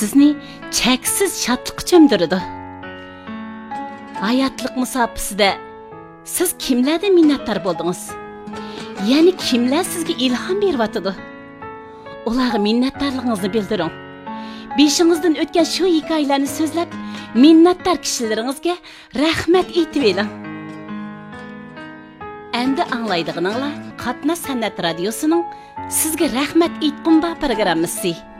sizni cheksiz shodlikqa cho'mdiradi. Hayotlik musofasida siz kimlardan minnatdor bo'ldingiz? Ya'ni kimlar sizga ilhom beryotdi? Ularga minnatdorligingizni bildiring. Beshingizdan o'tgan shu hikoyalarni so'zlab, minnatdor kishilaringizga rahmat aytib eling. Endi anglaydiganinglar Qatnash san'at radiosining sizga rahmat aytqum programmasi.